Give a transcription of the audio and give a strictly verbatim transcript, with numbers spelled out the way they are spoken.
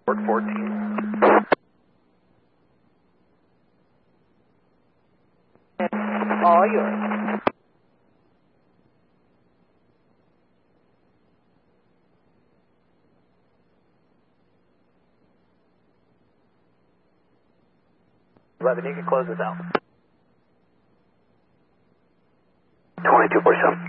Port fourteen. All yours. eleven, you can close this out. twenty-two forty-seven.